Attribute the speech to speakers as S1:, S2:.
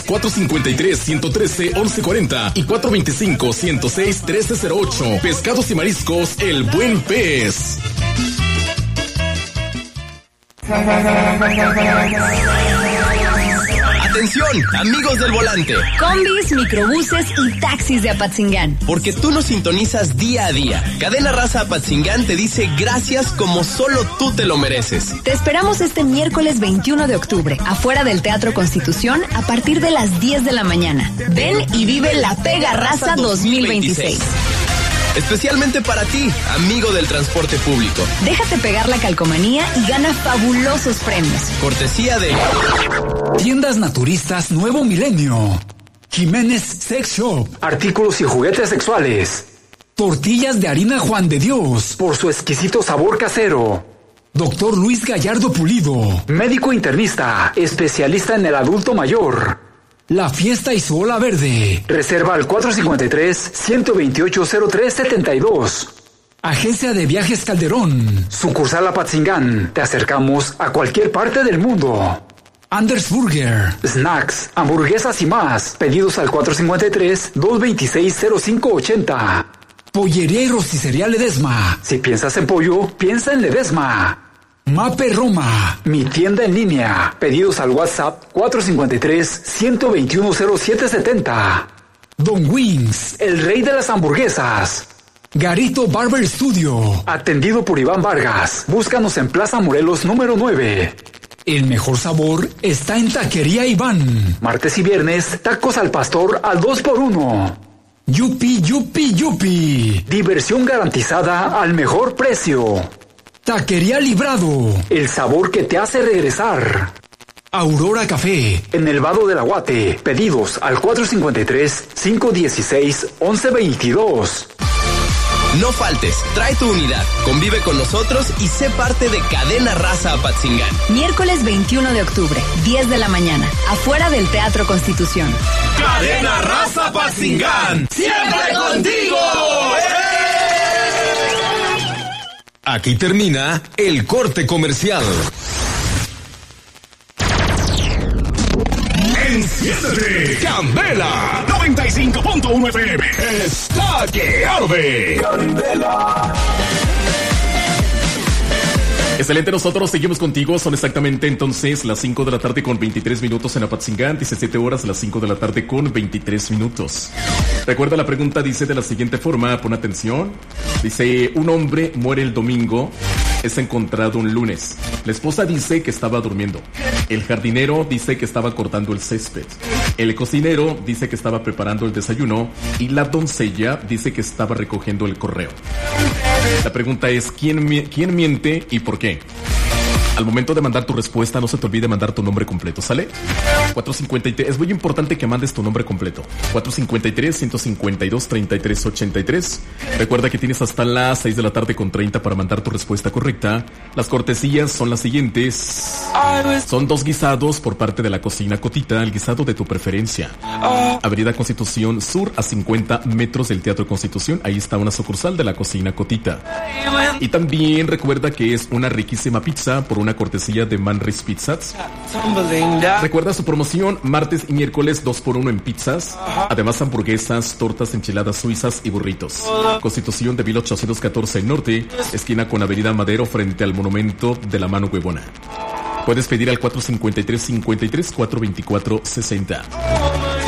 S1: 453-113-1140 y 425-106-1308. Pescados y mariscos El Buen Pez.
S2: Atención, amigos del volante.
S3: Combis, microbuses y taxis de Apatzingán.
S2: Porque tú nos sintonizas día a día. Cadena Raza Apatzingán te dice gracias como solo tú te lo mereces.
S3: Te esperamos este miércoles 21 de octubre, afuera del Teatro Constitución, a partir de las 10 de la mañana. Ven y vive la Pega Raza 2026.
S2: Especialmente para ti, amigo del transporte público.
S3: Déjate pegar la calcomanía y gana fabulosos premios.
S2: Cortesía de
S4: Tiendas Naturistas Nuevo Milenio, Jiménez Sex Shop,
S5: artículos y juguetes sexuales,
S4: tortillas de harina Juan de Dios,
S5: por su exquisito sabor casero.
S4: Doctor Luis Gallardo Pulido,
S5: médico internista, especialista en el adulto mayor.
S4: La Fiesta y su Ola Verde.
S5: Reserva al 453-128-0372.
S4: Agencia de Viajes Calderón.
S5: Sucursal Apatzingán. Te acercamos a cualquier parte del mundo.
S4: Anders Burger.
S5: Snacks, hamburguesas y más. Pedidos al 453-226-0580.
S4: Pollería y rosticería Ledesma.
S5: Si piensas en pollo, piensa en Ledesma.
S4: Mape Roma.
S5: Mi tienda en línea. Pedidos al WhatsApp 453-121-0770.
S4: Don Wings.
S5: El rey de las hamburguesas.
S4: Garito Barber Studio.
S5: Atendido por Iván Vargas. Búscanos en Plaza Morelos número 9.
S4: El mejor sabor está en Taquería Iván.
S5: Martes y viernes, tacos al pastor al 2x1.
S4: Yupi, yupi, yupi.
S5: Diversión garantizada al mejor precio.
S4: Taquería Librado.
S5: El sabor que te hace regresar.
S4: Aurora Café.
S5: En el Vado del Aguate. Pedidos al 453-516-1122.
S2: No faltes, trae tu unidad, convive con nosotros y sé parte de Cadena Raza Apatzingán.
S3: Miércoles 21 de octubre, 10 de la mañana, afuera del Teatro Constitución.
S1: Cadena Raza Apatzingán, siempre contigo. Aquí termina el corte comercial. Enciéndete, Candela 95.1 FM. Está que arde. Candela. Excelente, nosotros seguimos contigo. Son exactamente entonces las 5 de la tarde con 23 minutos en Apatzingán, 17 horas, las 5 de la tarde con 23 minutos. Recuerda, la pregunta dice de la siguiente forma, pon atención. Dice, un hombre muere el domingo, es encontrado un lunes. La esposa dice que estaba durmiendo. El jardinero dice que estaba cortando el césped. El cocinero dice que estaba preparando el desayuno. Y la doncella dice que estaba recogiendo el correo. La pregunta es, ¿quién miente y por qué? Al momento de mandar tu respuesta, no se te olvide mandar tu nombre completo, ¿sale? 453, es muy importante que mandes tu nombre completo. 453-152-3383. Recuerda que tienes hasta las 6 de la tarde con 30 para mandar tu respuesta correcta. Las cortesías son las siguientes. Son 2 guisados por parte de la Cocina Cotita, el guisado de tu preferencia. Avenida Constitución Sur, a 50 metros del Teatro Constitución. Ahí está una sucursal de la Cocina Cotita. Y también recuerda que es una riquísima pizza por una cortesía de Manris Pizzas. Recuerda su promoción, martes y miércoles 2x1 en pizzas. Además, hamburguesas, tortas, enchiladas suizas y burritos. Constitución de 1814 Norte, esquina con Avenida Madero, frente al monumento de la mano huevona. Puedes pedir al 453-53-424-60.